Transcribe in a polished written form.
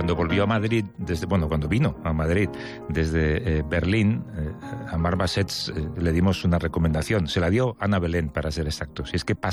cuando volvió a Madrid, cuando vino a Madrid desde Berlín, a Marc Bassets le dimos una recomendación. Se la dio Ana Belén, para ser exactos. Y es que